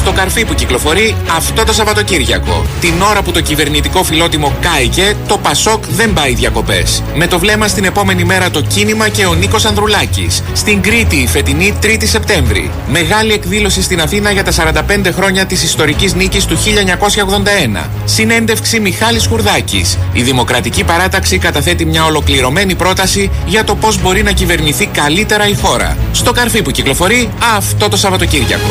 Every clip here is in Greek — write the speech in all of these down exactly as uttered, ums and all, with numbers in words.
Στο καρφί που κυκλοφορεί αυτό το Σαββατοκύριακο. Την ώρα που το κυβερνητικό φιλότιμο κάηκε, το Πασόκ δεν πάει διακοπές. Με το βλέμμα στην επόμενη μέρα το κίνημα και ο Νίκος Ανδρουλάκης. Στην Κρήτη η φετινή τρίτη Σεπτέμβρη. Μεγάλη εκδήλωση στην Αθήνα για τα σαράντα πέντε χρόνια της ιστορικής νίκης του χίλια εννιακόσια ογδόντα ένα. Συνέντευξη Μιχάλης Χουρδάκης. Η Δημοκρατική Παράταξη καταθέτει μια ολοκληρωμένη πρόταση για το πώς μπορεί να κυβερνηθεί καλύτερα η χώρα. Στο καρφί που κυκλοφορεί αυτό το Σαββατοκύριακο.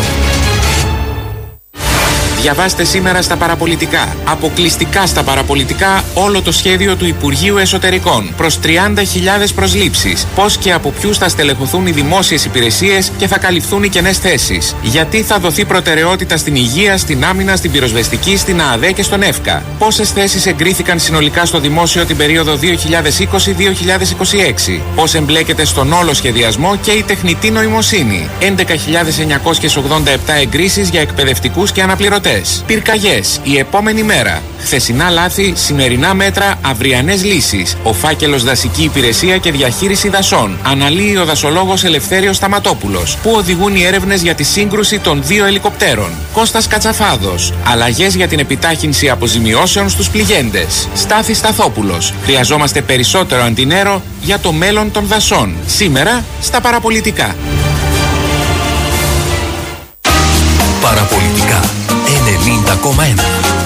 Διαβάστε σήμερα στα παραπολιτικά. Αποκλειστικά στα παραπολιτικά όλο το σχέδιο του Υπουργείου Εσωτερικών προς τριάντα χιλιάδες προσλήψεις. Πώς και από ποιους θα στελεχωθούν οι δημόσιες υπηρεσίες και θα καλυφθούν οι κενές θέσεις. Γιατί θα δοθεί προτεραιότητα στην υγεία, στην άμυνα, στην πυροσβεστική, στην ΑΑΔΕ και στον ΕΦΚΑ. Πόσες θέσεις εγκρίθηκαν συνολικά στο δημόσιο την περίοδο δύο χιλιάδες είκοσι με δύο χιλιάδες είκοσι έξι. Πώς εμπλέκεται στον όλο σχεδιασμό και η τεχνητή νοημοσύνη. έντεκα χιλιάδες εννιακόσιες ογδόντα επτά εγκρίσεις για εκπαιδευτικούς και αναπληρωτές. Πυρκαγιές, η επόμενη μέρα. Χθεσινά λάθη, σημερινά μέτρα, αυριανές λύσεις. Ο φάκελος Δασική Υπηρεσία και Διαχείριση Δασών. Αναλύει ο δασολόγος Ελευθέριος Σταματόπουλος. Πού οδηγούν οι έρευνες για τη σύγκρουση των δύο ελικοπτέρων. Κώστας Κατσαφάδος. Αλλαγές για την επιτάχυνση αποζημιώσεων στους πληγέντες. Στάθης Σταθόπουλος. Χρειαζόμαστε περισσότερο αντινέρο για το μέλλον των δασών. Σήμερα στα παραπολιτικά. Παραπολιτικά ενενήντα κόμμα ένα.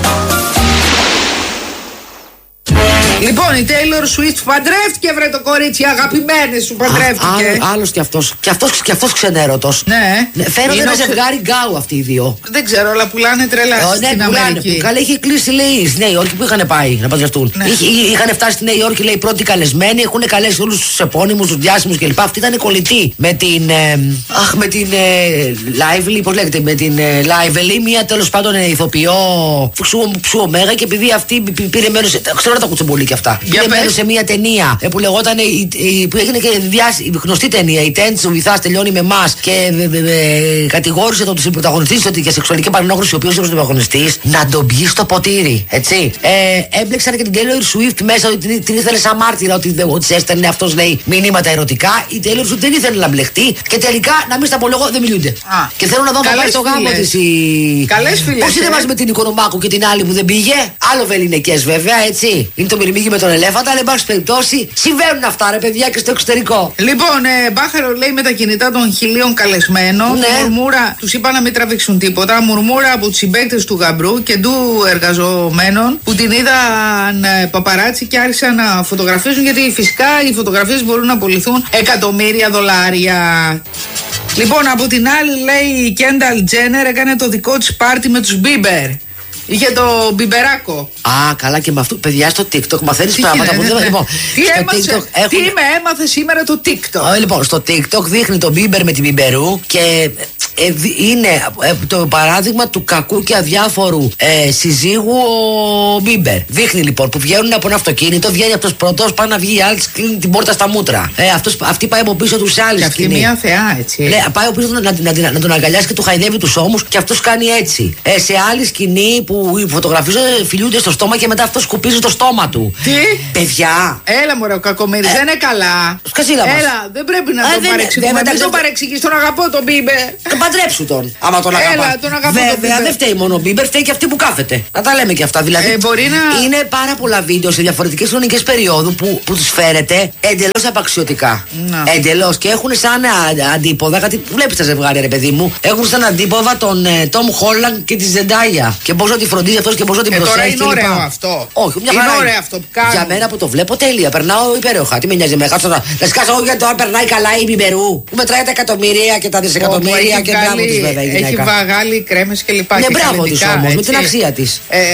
Λοιπόν, η Taylor Swift παντρεύτηκε, βρε το κορίτσι, αγαπημένη σου παντρεύτηκε. Άλλος κι αυτός. Κι αυτός, κι αυτός ξενέρωτος. Ναι. Φαίνονται ένα ζευγάρι γκάου αυτοί οι δύο. Δεν ξέρω, αλλά πουλάνε τρελά ε, στην ναι, Αμερική. Καλά, είχε κλείσει, λέει, στη Νέα Υόρκη που είχαν πάει να παντρευτούν. Ναι. Είχε, είχαν φτάσει στη Νέα Υόρκη, λέει, πρώτοι καλεσμένοι, έχουν καλέσει όλους τους επώνυμους, τους διάσημους κλπ. Αυτή ήταν κολλητή με την. Ε, αχ, με την. Ε, Lively, πώς λέγεται, με την ε, Lively, μία τέλος πάντων ε, ηθοποιό ψου ωμέγα και επειδή αυτή πήρε μέρος. Ξέρω να τα ακούτε πολύ κι αυτά. Πήρε μέρος σε μία ταινία ε, που λεγόταν. Ε, ε, που έγινε και διάσημη, γνωστή ταινία. Η Τέντ ο Βυθάς τελειώνει με εμάς και ε, ε, ε, κατηγόρησε τον πρωταγωνιστή ότι για σεξουαλική παρενόχληση, ο οποίος ήταν ο πρωταγωνιστής, να τον πιει στο ποτήρι. Έτσι. Ε, έμπλεξαν και την Taylor Swift μέσα, ότι την, την ήθελε σαν μάρτυρα, ότι, ότι έστελνε αυτός, λέει, μηνύματα ερωτικά. Η Taylor Swift δεν ήθελε να μπλεχτεί και τελικά, να μην στα πω λόγο, δεν μιλούνται. Α, και θέλω να δω να πάει στο γάμο της η. Καλές φίλες. Πώς είναι ε? μαζί με την Οικονομάκου και την άλλη που δεν πήγε. Άλλο βεληνικές βέβαια, έτσι. Είναι το μυρμήγκι με τον ελέφαντα, αλλά εν πάση περιπτώσει συμβαίνουν αυτά, ρε παιδιά, και στο εξωτερικό. Λοιπόν, ε, Μπάχαρο λέει με τα κινητά των χιλίων καλεσμένων. Ναι. Μουρμούρα, τους είπα να μην τραβήξουν τίποτα. Μουρμούρα από τους συμπαίκτες του γαμπρού και του εργαζομένων που την είδαν ε, παπαράτσι και άρχισαν να φωτογραφίζουν, γιατί φυσικά οι φωτογραφίες μπορούν να απολυθούν εκατομμύρια δολάρια. Λοιπόν, από την άλλη λέει η Κένταλ Τζένερ έκανε το δικό της πάρτι με τους Μπίμπερ. Είχε το μπιμπεράκο. Α, καλά, και με αυτό, παιδιά, στο TikTok μαθαίνεις πράγματα που δεν. Λοιπόν, τι έμαθε, έχουν... τι με έμαθε σήμερα το TikTok. Oh, λοιπόν, στο TikTok δείχνει τον Μπίμπερ με την Μπιμπερού και ε, είναι ε, το παράδειγμα του κακού και αδιάφορου ε, συζύγου ο Μπίμπερ. Δείχνει λοιπόν που βγαίνουν από ένα αυτοκίνητο, βγαίνει αυτός πρώτος, πάει να βγει η άλλη, κλείνει την πόρτα στα μούτρα. Ε, αυτός, αυτή πάει από πίσω του σε άλλη σκηνή. Και αυτή μια θεά, έτσι. Ναι, πάει από πίσω να, να, να, να, να τον αγκαλιάσει και του χαϊδεύει τους ώμους και αυτός κάνει έτσι. Ε, σε άλλη σκηνή που που φωτογραφίζονται, φιλιούνται στο στόμα και μετά αυτό σκουπίζει το στόμα του. Τι? Παιδιά! Έλα μωρέ, ο κακομοίρης, ε, δεν είναι καλά. Σκασίλα μας. Έλα, δεν πρέπει να ε, τον παρεξηγούμε. Δεν τον παρεξηγείς, τον αγαπώ τον Μπίμπερ. Τον παντρέψου τον. Άμα τον αγαπάς. Έλα, τον αγαπώ. Βέβαια, δεν φταίει μόνο ο Μπίμπερ, φταίει και αυτή που κάθεται. Να τα λέμε και αυτά. Δηλαδή, ε, μπορεί να... είναι πάρα πολλά βίντεο σε διαφορετικές χρονικές περιόδου που, που τους φέρετε εντελώς απαξιωτικά. Εντελώς. Και έχουν σαν αντίποδα, κάτι που βλέπεις τα ζευγάρια, ρε παιδί μου, έχουν σαν αντίποδα τον Τόμ Χόλαντ και τη Ζεντάγια. Και πόσο τη φροντίζει αυτός και πόσο την προσέχει. Τώρα είναι ωραίο αυτό. Όχι, μια είναι χαρά. ωραίο αυτό που κάνει. Για μένα που το βλέπω τέλεια. Περνάω υπέροχα. Τι με νοιάζει με κάτσω να. Να σκάσω εγώ γιατί τώρα περνάει καλά η Μπιμπερού. Που μετράει τα εκατομμύρια και τα δισεκατομμύρια και μπράβο τη βέβαια. Έχει βγάλει κρέμες και λοιπά. Ναι, μπράβο τη όμως με την αξία τη.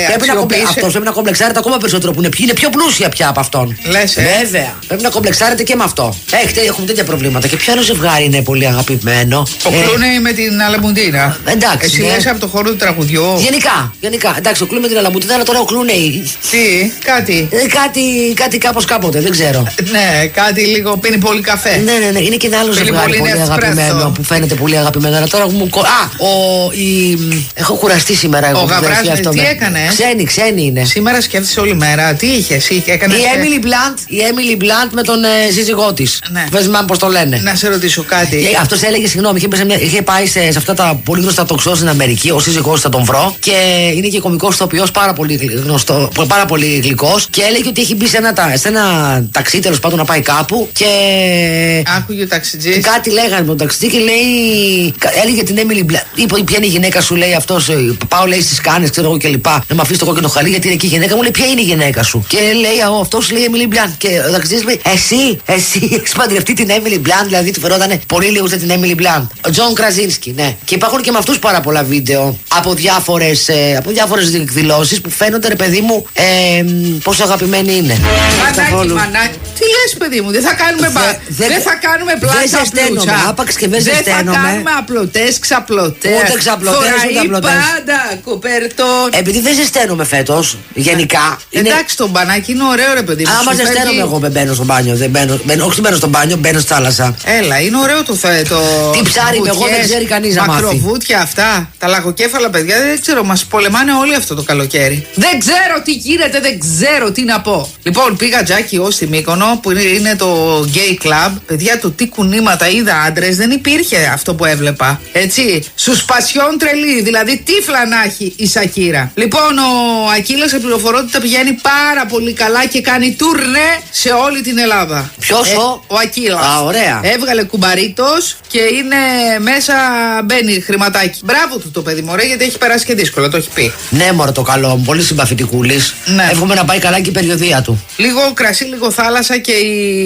Αυτό πρέπει να κομπλεξάρετε ακόμα περισσότερο που είναι πιο πλούσια πια από αυτόν. Λες, βέβαια. Πρέπει να κομπλεξάρετε και με αυτό. Έχουμε τέτοια προβλήματα. Και ποιο άλλο ζευγάρι είναι πολύ αγαπημένο. Ο Κλούνεϊ με την Αλαμπουντίνα. Εντάξει. Εσύ λες από το χώρο του τραγουδιού. Γενικά. Γενικά. Εντάξει, ο Κλούνεϊ με την Αλαμπουντίνα, αλλά τώρα ο Κλούνεϊ. Τι, κάτι. Ε, κάτι, κάτι κάπως κάποτε, δεν ξέρω. Ναι, κάτι λίγο πίνει πολύ καφέ. Ναι, ναι, ναι. Είναι και ένα άλλο ζευγάρι πολύ αγαπημένο που φαίνεται πολύ αγαπημένο. Αλλά τώρα μου. Α, ο. Η... Έχω κουραστεί σήμερα εγώ. Ο Γαβράς, τι με... έκανε. Ξένη, ξένη είναι. Σήμερα σκέφτεσαι όλη μέρα. Τι είχε, έκανε. Η Έμιλι Μπλαντ, η Έμιλι Μπλαντ με τον ε, σύζυγό τη. Ναι. Πες μου πώ το λένε. Να σε ρωτήσω κάτι. Αυτό έλεγε, συγγνώμη, είχε, μια... είχε πάει σε, σε αυτά τα πολύ γνωστά τοξό στην Αμερική. Ο σύζυγός θα τον βρω. Και είναι και κωμικό ηθοποιός, πάρα πολύ γνωστό, πάρα πολύ γλυκός. Και έλεγε ότι έχει μπει σε ένα, σε ένα ταξί, τέλος πάντων, να πάει κάπου. Και. Άκουγε ο ταξιτζής. Κάτι λέγανε με τον ταξιτζή και λέει. Έλεγε την Έμιλι Μπλαντ. Είπε, ποια είναι η γυναίκα σου, λέει αυτό. Πάω, λέει, στι κάνε, ξέρω εγώ κλπ. Να με αφήσει το κόκκινο χαλί, γιατί είναι εκεί η γυναίκα μου. Λέει, ποια είναι η γυναίκα σου. Και λέει, αυτό λέει Έμιλι Μπλαντ. Και ο ταξιτζής λέει, εσύ, εσύ έχει παντρευτεί την Έμιλι Μπλαντ. Δηλαδή του φερόταν πολύ λίγο σε την Έμιλι Μπλαντ. Ο Τζον Κραζίνσκι, ναι. Και υπάρχουν και με αυτού πάρα πολλά βίντεο από διάφορε από διάφορες εκδηλώσεις που φαίνονται, ρε παιδί μου, ε, πόσο αγαπημένοι είναι. Μανάκι, μανάκι. Τι λες, παιδί μου, δεν θα κάνουμε μπα... δε, δεν θα κάνουμε πλάκα πλούτσα. Άπαξ και δεν Δεν θα κάνουμε απλωτές, ξαπλωτές. Ούτε ξαπλωτές, ούτε απλωτές. Πάντα κουπέρτον. Επειδή δεν ζεσταίνομαι φέτος, γενικά. Είναι... Εντάξει, το μπανάκι είναι ωραίο, ρε παιδί μου. Άμα ζεσταίνομαι, εγώ δεν μπαίνω στο μπάνιο. Δεν μπαίνω, μπαίνω, όχι μπαίνω στο μπάνιο, μπαίνω στη θάλασσα. Έλα, είναι ωραίο το θέτο. Τι ψάρι με εγώ, δεν ξέρει κανείς να μάθει. Μακροβούτια αυτά. Τα λαγοκέφαλα, παιδιά, δεν ξέρω, μας πολεμάνε όλοι αυτό το καλοκαίρι. Δεν ξέρω τι γίνεται, δεν ξέρω τι να πω. Λοιπόν, πήγα Τζάκι ω στη Μύκονο, που είναι το gay club. Παιδιά, το τι κουνήματα είδα άντρες, δεν υπήρχε αυτό που έβλεπα. Έτσι. Σουσπασιόν τρελή, δηλαδή τύφλα να έχει η Σακύρα. Λοιπόν, ο Ακύλας, σε πληροφορώ ότι τα πηγαίνει πάρα πολύ καλά και κάνει τουρνέ σε όλη την Ελλάδα. Ποιος ε, ο? Ο Ακύλας. Α, ωραία. Έβγαλε κουμπαρίτος και είναι μέσα, μπαίνει χρηματάκι. Μπράβο του το παιδί μου, ωραία, γιατί έχει περάσει και δύσκολα, το έχει πει. Ναι, μωρέ, το καλό μου, πολύ συμπαθητικούλης. Ναι. Εύχομαι να πάει καλά και η περιοδία του. Λίγο κρασί, λίγο θάλασσα και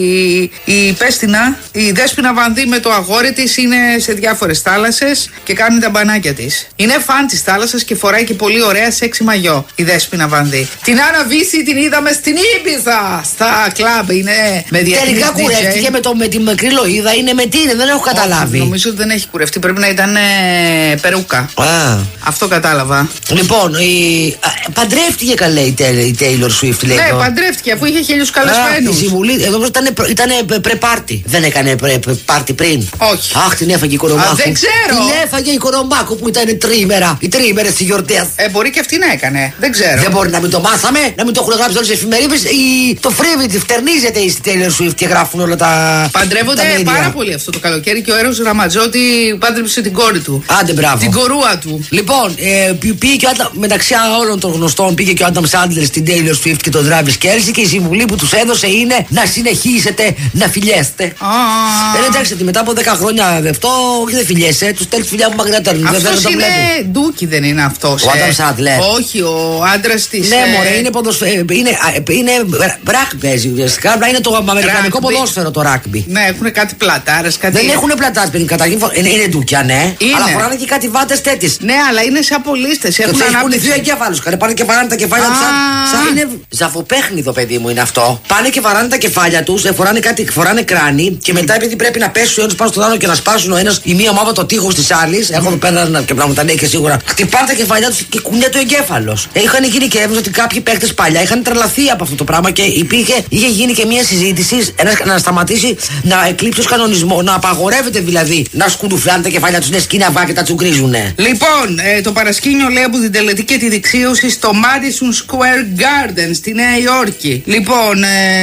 η, η Πέστινα, η Δέσποινα Βανδύ με το αγόρι της είναι σε διάφορες θάλασσες και κάνει τα μπανάκια της. Είναι φαν της θάλασσας και φοράει και πολύ ωραία σεξι μαγιό η Δέσποινα Βανδύ. Την Άννα Βύση την είδαμε στην Ήμπιζα, στα κλαμπ, είναι με διεθνής. Τελικά κουρεύτηκε με, το, με τη μικρή Λοΐδα, είναι με τι είναι, δεν έχω καταλάβει. Όχι, νομίζω ότι δεν έχει κουρευτεί, πρέπει να ήταν ε, περούκα. Α. Αυτό κατάλαβα. Λοιπόν, η... παντρεύτηκε καλέ η Taylor Swift, λέει. Ναι, εδώ. Παντρεύτηκε αφού είχε χίλιους καλεσμένους. Η συμβουλή, εδώ ήταν, ήταν πρε-πάρτι. Δεν έκανε πρε-πάρτι πριν. Όχι. Αχ, την έφαγε η Κορομάκου. Α, δεν ξέρω. Την έφαγε η Κορομάκου που ήταν τρίμερα. Οι τρίμερες τη γιορτή. Ε, μπορεί και αυτή να έκανε. Δεν ξέρω. Δεν μπορεί να μην το μάθαμε, να μην το έχουν γράψει όλες τις εφημερίδες. Το φρίβι φτερνίζεται η Taylor Swift και γράφουν όλα τα. Παντρεύονται τα πάρα πολύ αυτό το καλοκαίρι και ο Έρος Ραματζότη πάντρεψε την κόρη του. Άντε, μπράβο. Την κορούα του. Λοιπόν, ε, πήγε και ο Άντα, μεταξύ όλων των γνωστών πήγε και ο Άνταμ Σάντλερ στην Taylor Swift και τον Travis Kelce και η συμβουλή που τους έδωσε είναι να συνεχίσετε να φιλιέστε. Ah. Ε, εντάξει, ότι μετά από δέκα χρόνια αυτό, όχι δεν φιλιέσαι, τους στέλνεις φιλιά που μακριά παίρνουν. Αυτός είναι ντούκι, δεν είναι αυτός. Ο Άνταμ Σάντλερ. Όχι, ο άντρας της. Ναι, ε... μωρέ, είναι ποδοσφαίρο. Είναι, είναι ράκμπι παίζει ουσιαστικά. Είναι το αμερικανικό ποδόσφαιρο το ράκμπι. Ναι, έχουν κάτι πλατάρες, κάτι. Δεν έχουν πλατάρες, παιδί. Καταρχήν είναι, είναι ντούκια, ναι. Είναι. Αλλά φοράνε και κάτι βάτες τέτοιες. Ναι, αλλά είναι σαν πολίστες. Έχουν ανάπτυξη. Δύο εγκέφαλους. Πάνε και βαράνε τα κεφάλια τους. Σαν είναι ζαφοπέχνιδο, παιδί μου, είναι αυτό. Πάνε και βαράνε τα κεφάλια τους, φοράνε κάτι, φοράνε κράνη και μετά επειδή πρέπει να πέσουν ο ένας πάνω στον άλλο και να σπάσουν ο ένας η μία ομάδα το τείχος της άλλης. Έχω εδώ πέρα και να μου τα λέει και σίγουρα. Χτυπάνε τα κεφάλια τους και κουνιέται ο εγκέφαλος. Είχαν γίνει και έβγαινε ότι κάποιοι παίκτες παλιά είχαν τρελαθεί από αυτό το πράγμα και υπήρχε, είχε γίνει και μια συζήτηση ένας, να σταματήσει να εκλείψει ως κανονισμό, να απαγορεύεται δηλαδή να σκουντουφλάνε τα κεφάλια τους, να σκίναβά και τα τσουγκρίζουνε. Λοιπόν, ε, το παρασκήνιο λέει από την τελετή και τη δεξίωση στο Madison Square Garden στη Νέα Υόρκη. Λοιπόν,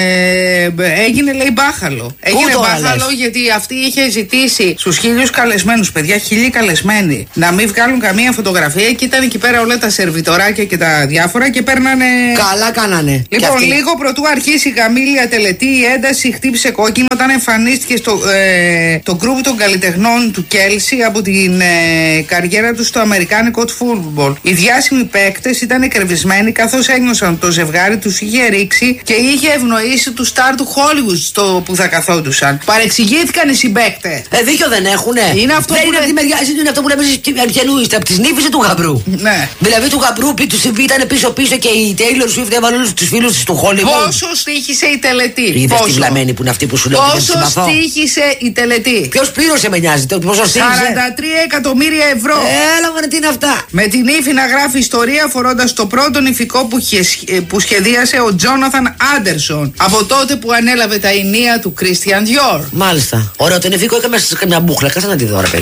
ε, έγινε λέει μπάχαλο. Έγινε μπάχαλο λες? Γιατί αυτή είχε ζητήσει στους χίλιους καλεσμένους, παιδιά, χίλιοι καλεσμένοι, να μην βγάλουν καμία φωτογραφία και ήταν εκεί πέρα όλα τα σερβιτοράκια και τα διάφορα και παίρνανε. Καλά κάνανε. Λοιπόν, λίγο πρωτού αρχίσει η γαμήλια τελετή, η ένταση χτύπησε κόκκινο όταν εμφανίστηκε στο ε, το γκρουπ των καλλιτεχνών του Κέλσι από την ε, καριέρα του στο αμερικάνικο φούτμπολ. Οι διάσημοι παίκτες ήταν εκρεβισμένοι καθώς ένιωσαν ότι το ζευγάρι τους είχε ρίξει και είχε ευνοήσει του στάρ του Hollywood στο που θα καθόντουσαν. Παρεξηγήθηκαν οι συμπαίκτες. Ε, δίκιο δεν έχουνε. Είναι αυτό δεν που είναι, είναι... μεριά, είναι αυτό που λέμε ποιανού είστε, από τις νύφες ή του γαμπρού. Ναι. Δηλαδή του γαμπρού του ήταν πίσω-πίσω και η Taylor Swift έβαλε όλους τους φίλους της του Hollywood. Πόσο στήχησε η τελετή. Είδες τη βλαμμένη που είναι αυτή που σου λέω. Πόσο στήχησε η τελετή. Ποιος πλήρωσε με νοιάζει, πόσο στήχησε. σαράντα τρία εκατομμύρια ευρώ. Έλα μωρέ, τι είναι αυτά. Με την ύφη να γράφει ιστορία αφορώντας το πρώτο νηφικό που, που σχεδίασε ο Τζόναθαν Άντερσον από τότε που ανέλαβε τα ενία του Christian Dior. Μάλιστα. Ωραίο, το νηφικό έκαμε σε καμιά μπούχλα. Κάτσε να τη δω, ρε παιδί.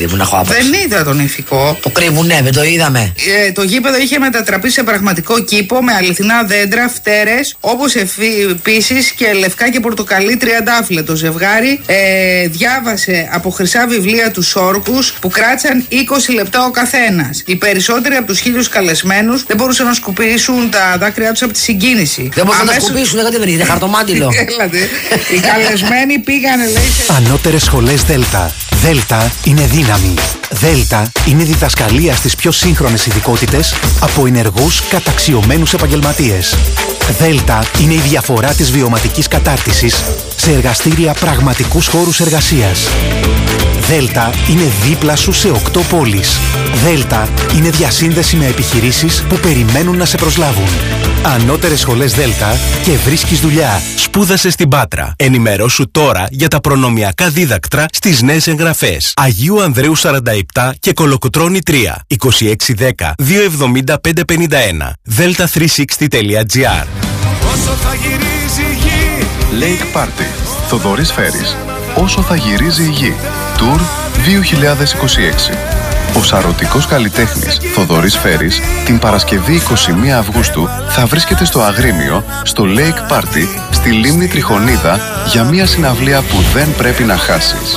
παιδί μου, να έχω άποψη. Δεν είδα τον ηφικό. Το κρύβουνε, δεν το είδαμε. Ε, το γήπεδο είχε μετατραπεί σε πραγματικό κήπο με αληθινά δέντρα, φτέρες, όπως επίσης και λευκά και πορτοκαλί τριαντάφυλλα. Το ζευγάρι ε, διάβασε από χρυσά βιβλία τους όρκους που κράτησαν είκοσι λεπτά ο καθένας. Οι περισσότεροι από τους χίλιους καλεσμένους δεν μπορούσαν να σκουπίσουν τα δάκρυά τους από τη συγκίνηση. Δεν μπορούσαν Αμέσως... να σκουπίσουν, δεν κατεβαίνει, είναι χαρτομάτιλο. Οι καλεσμένοι πήγανε, λέει. Σε... Ανώτερες σχολές Δέλτα. Δέλτα είναι δύναμη. Δέλτα είναι διδασκαλία στις πιο σύγχρονες ειδικότητες από ενεργούς καταξιωμένους επαγγελματίες. Δέλτα είναι η διαφορά της βιωματικής κατάρτισης σε εργαστήρια πραγματικούς χώρους εργασίας. Δέλτα είναι δίπλα σου σε οκτώ πόλεις. Δέλτα είναι διασύνδεση με επιχειρήσεις που περιμένουν να σε προσλάβουν. Ανώτερες σχολές Δέλτα και βρίσκεις δουλειά. Σπούδασε στην Πάτρα. Ενημερώσου τώρα για τα προνομιακά δίδακτρα στις νέες εγγραφές. Αγίου Ανδρέου σαράντα επτά και Κολοκοτρώνη τρία. είκοσι έξι δέκα διακόσια εβδομήντα πέντε πενήντα ένα. δέλτα τριακόσια εξήντα τελεία τζι άρ. Όσο θα γυρίζει η γη. Lake Party. Θοδωρής Φέρης. Όσο θα γυρίζει η γη. Tour δύο χιλιάδες είκοσι έξι. Ο σαρωτικός καλλιτέχνης Θοδωρής Φέρης την Παρασκευή είκοσι μία Αυγούστου θα βρίσκεται στο Αγρίνιο, στο Lake Party, στη Λίμνη Τριχονίδα για μια συναυλία που δεν πρέπει να χάσεις.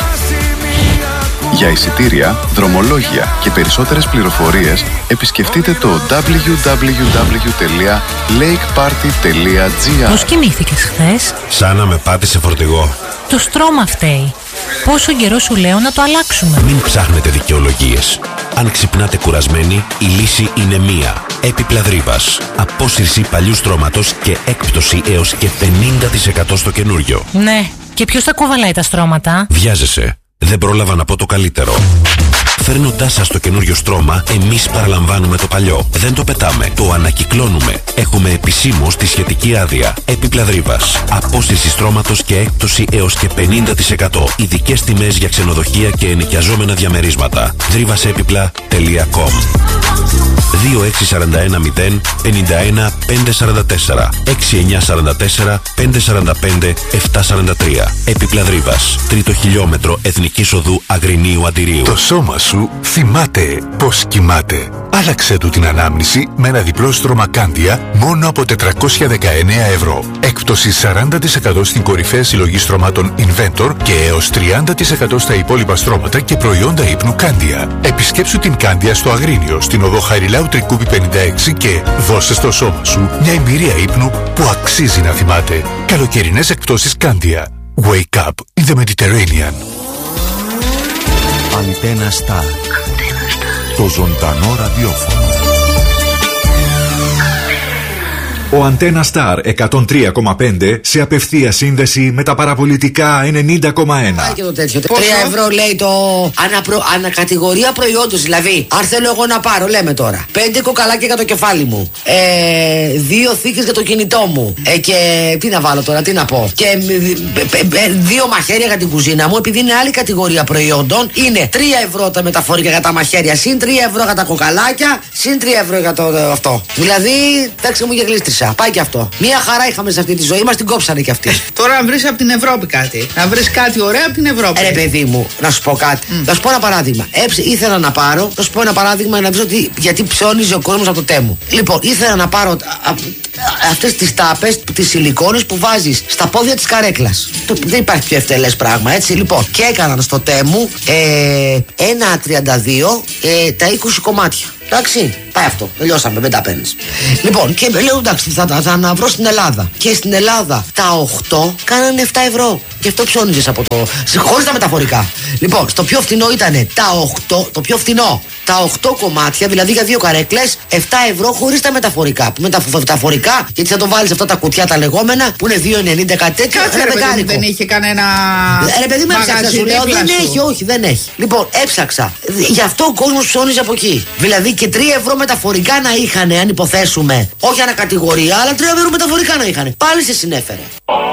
Για εισιτήρια, δρομολόγια και περισσότερες πληροφορίες επισκεφτείτε το ντάμπλιου ντάμπλιου ντάμπλιου τελεία lake party τελεία τζι άρ. Πώς κοιμήθηκες χθες? Σαν να με πάτησε φορτηγό. Το στρώμα φταίει. Πόσο καιρό σου λέω να το αλλάξουμε? Μην ψάχνετε δικαιολογίες. Αν ξυπνάτε κουρασμένοι, η λύση είναι μία. Έπιπλα Δρύβας. Απόσυρση παλιού στρώματος και έκπτωση έως και πενήντα τοις εκατό στο καινούριο. Ναι. Και ποιος θα κουβαλάει τα στρώματα? Βιάζεσαι. Δεν πρόλαβα να πω το καλύτερο. Φέρνοντάς σας το καινούριο στρώμα, εμείς παραλαμβάνουμε το παλιό. Δεν το πετάμε, το ανακυκλώνουμε. Έχουμε επισήμως τη σχετική άδεια. Έπιπλα Δρύβας. Απόσυρση στρώματος και έκπτωση έως και πενήντα τοις εκατό. Ειδικές τιμές για ξενοδοχεία και ενοικιαζόμενα διαμερίσματα. δρύβασέπιπλα τελεία κομ. δύο έξι τέσσερα ένα μηδέν πέντε ένα πέντε τέσσερα τέσσερα έξι εννιά τέσσερα τέσσερα πέντε τέσσερα πέντε επτά τέσσερα τρία. Έπιπλα Δρύβας. Τρίτο χιλιόμετρο Εθνικής Οδού Αγρινίου Αντιρίου. Το σώμα σου θυμάται πως κοιμάται. Άλλαξε του την ανάμνηση με ένα διπλό στρώμα Κάντια μόνο από τετρακόσια δεκαεννέα ευρώ. Έκπτωση σαράντα τοις εκατό στην κορυφαία συλλογή στρωμάτων Inventor και έως τριάντα τοις εκατό στα υπόλοιπα στρώματα και προϊόντα ύπνου Κάντια. Επισκέψου την Κάντια στο Αγρίνιο, στην οδό Χαριλάου Τρικούπη πενήντα έξι και δώσε στο σώμα σου μια εμπειρία ύπνου που αξίζει να θυμάται. Καλοκαιρινές εκπτώσεις Κάντια. Wake up in the Mediterranean. Αντένα Σταρ. Το ζωντανό ραδιόφωνο. Ο Αντένα Σταρ εκατόν τρία κόμμα πέντε σε απευθεία σύνδεση με τα παραπολιτικά ενενήντα κόμμα ένα. Και το τέτοιο. Τρία ευρώ λέει το αναπρο... ανακατηγορία προϊόντος. Δηλαδή, αν θέλω εγώ να πάρω, λέμε τώρα, πέντε κοκαλάκια για το κεφάλι μου, ε, δύο θήκες για το κινητό μου, ε, και τι να βάλω τώρα, τι να πω, και ε, ε, δύο μαχαίρια για την κουζίνα μου, επειδή είναι άλλη κατηγορία προϊόντων, είναι τρία ευρώ τα μεταφορικά για τα μαχαίρια, συν τρία ευρώ για τα κοκαλάκια, συν τρία ευρώ για το ε, αυτό. Δηλαδή, δέξτε μου για γλίστρισα. Πάει και αυτό. Μία χαρά είχαμε σε αυτή τη ζωή, μας την κόψανε κι αυτοί. Τώρα, αν βρεις από την Ευρώπη κάτι, να βρεις κάτι ωραίο από την Ευρώπη. Ρε παιδί μου, να σου πω κάτι. Mm. Να σου πω ένα παράδειγμα. Έψε, ήθελα να πάρω, να σου πω ένα παράδειγμα να δεις ότι γιατί ψώνιζε ο κόσμος από το Τέμου. Λοιπόν, ήθελα να πάρω αυτές τις τάπες, τις σιλικόνες που βάζεις στα πόδια της καρέκλας. Το, δεν υπάρχει πιο ευτελές πράγμα, έτσι. Λοιπόν, και έκαναν στο Τέμου ε, ένα τριάντα δύο ε, τα είκοσι κομμάτια. Εντάξει, πάει αυτό. Τελειώσαμε, δεν τα παίρνεις. Λοιπόν, και λέω εντάξει, θα τα θα, θα βρω στην Ελλάδα. Και στην Ελλάδα τα οκτώ κάνανε επτά ευρώ. Και αυτό ψώνιζες από το. Χωρίς τα μεταφορικά. Λοιπόν, στο πιο φθηνό ήταν τα οκτώ, το πιο φθηνό. Τα οκτώ κομμάτια, δηλαδή για δύο καρέκλες, επτά ευρώ χωρίς τα μεταφορικά. Που μεταφορικά, γιατί θα το βάλεις αυτά τα κουτιά τα λεγόμενα, που είναι δύο ενενήντα κάτι τέτοιο. Κάτσε, ρε παιδί, δεν είχε κανένα. Ε, ρε παιδί μου, έψαξα, σου λέω, δεν έχει, όχι, δεν έχει. Λοιπόν, έψαξα. Γι' αυτό ο κόσμος ψώνιζε από εκεί. Δηλαδή και τρία ευρώ μεταφορικά να είχαν, αν υποθέσουμε, όχι ανακατηγορία, αλλά τρία ευρώ μεταφορικά να είχαν. Πάλι σε συνέφερε.